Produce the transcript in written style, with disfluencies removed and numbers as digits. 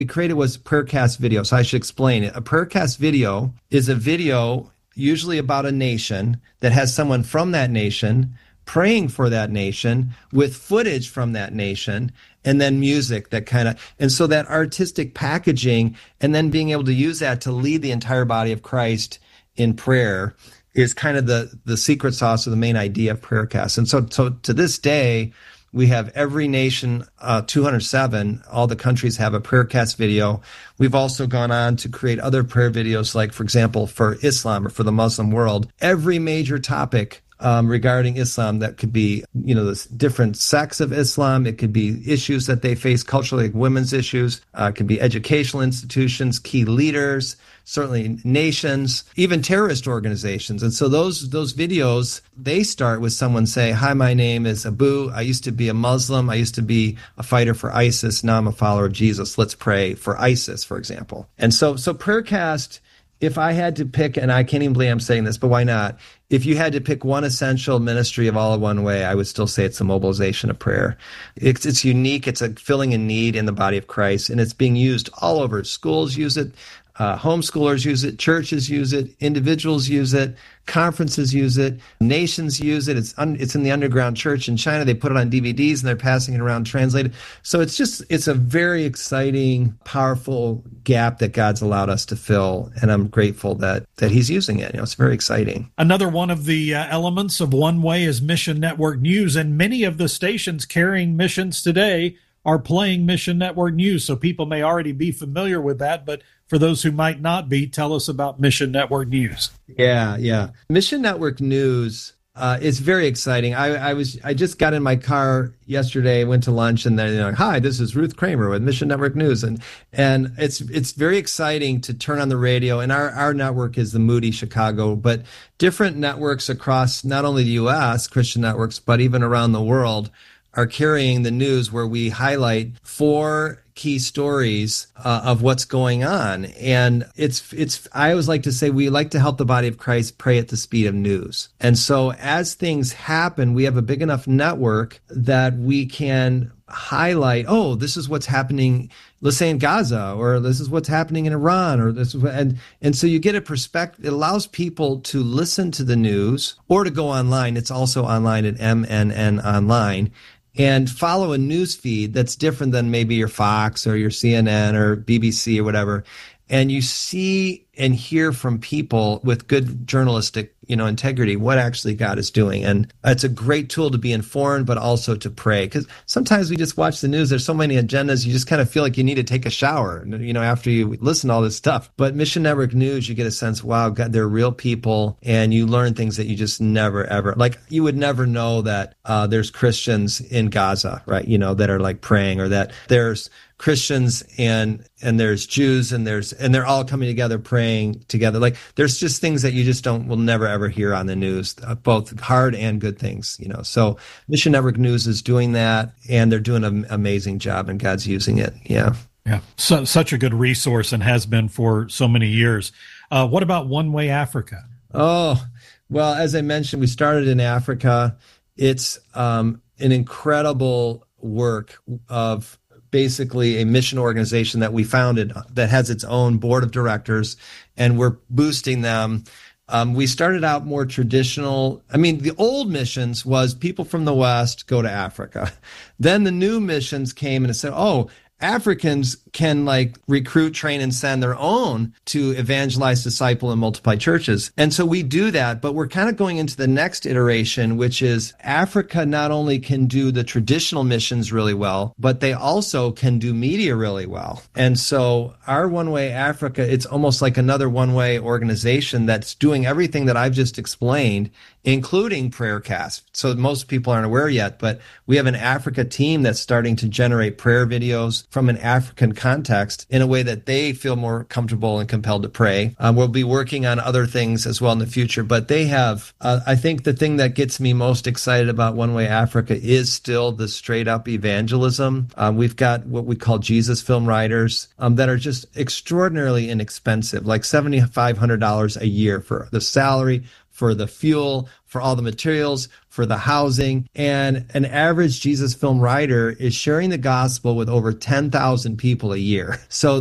we created was Prayercast video. So I should explain it. A Prayercast video is a video usually about a nation that has someone from that nation praying for that nation with footage from that nation, and then music and so that artistic packaging, and then being able to use that to lead the entire body of Christ in prayer is kind of the secret sauce or the main idea of Prayercast. And so to this day, we have every nation, 207, all the countries have a Prayercast video. We've also gone on to create other prayer videos, like, for example, for Islam or for the Muslim world. Every major topic regarding Islam, that could be, the different sects of Islam. It could be issues that they face culturally, like women's issues. It could be educational institutions, key leaders, certainly nations, even terrorist organizations. And so those videos, they start with someone saying, "Hi, my name is Abu. I used to be a Muslim. I used to be a fighter for ISIS. Now I'm a follower of Jesus. Let's pray for ISIS," for example. And so Prayercast, if I had to pick, and I can't even believe I'm saying this, but why not? If you had to pick one essential ministry of all of One Way, I would still say it's the mobilization of prayer. It's unique. It's a filling a need in the body of Christ, and it's being used all over. Schools use it. Homeschoolers use it, churches use it, individuals use it, conferences use it, nations use it. It's in the underground church in China. They put it on DVDs and they're passing it around translated. So it's a very exciting, powerful gap that God's allowed us to fill, and I'm grateful that He's using it. It's very exciting. Another one of the elements of One Way is Mission Network News, and many of the stations carrying missions today are playing Mission Network News, so people may already be familiar with that, but for those who might not be, tell us about Mission Network News. Yeah. Mission Network News is very exciting. I just got in my car yesterday, went to lunch, and they're like, "Hi, this is Ruth Kramer with Mission Network News," and it's very exciting to turn on the radio. And our network is the Moody Chicago, but different networks across not only the U.S. Christian networks, but even around the world are carrying the news, where we highlight 4 key stories of what's going on. And I always like to say we like to help the body of Christ pray at the speed of news. And so as things happen, we have a big enough network that we can highlight, oh, this is what's happening, let's say in Gaza, or this is what's happening in Iran, or this is and so you get a perspective. It allows people to listen to the news or to go online. It's also online at MNN Online, and follow a news feed that's different than maybe your Fox or your CNN or BBC or whatever. And you see and hear from people with good journalistic, integrity, what actually God is doing. And it's a great tool to be informed, but also to pray. Because sometimes we just watch the news. There's so many agendas. You just kind of feel like you need to take a shower, after you listen to all this stuff. But Mission Network News, you get a sense, wow, God, they're real people. And you learn things that you just never, ever, like you would never know that there's Christians in Gaza, right? That are like praying, or that there's Christians and there's Jews and they're all coming together praying together. Like there's just things that you just will never ever hear on the news, both hard and good things, So Mission Network News is doing that, and they're doing an amazing job, and God's using it. Yeah. Yeah. So, such a good resource, and has been for so many years. What about One Way Africa? Oh, well, as I mentioned, we started in Africa. It's an incredible work of basically a mission organization that we founded that has its own board of directors, and we're boosting them. We started out more traditional. The old missions was people from the West go to Africa. Then the new missions came and said, oh, Africans can recruit, train, and send their own to evangelize, disciple, and multiply churches. And so we do that, but we're kind of going into the next iteration, which is Africa not only can do the traditional missions really well, but they also can do media really well. And so our One Way Africa, it's almost like another One Way organization that's doing everything that I've just explained, including Prayercast. So most people aren't aware yet, but we have an Africa team that's starting to generate prayer videos from an African context in a way that they feel more comfortable and compelled to pray. We'll be working on other things as well in the future, but they have, I think the thing that gets me most excited about One Way Africa is still the straight up evangelism. We've got what we call Jesus film writers that are just extraordinarily inexpensive, like $7,500 a year for the salary, for the fuel, for all the materials, for the housing. And an average Jesus Film writer is sharing the gospel with over 10,000 people a year. So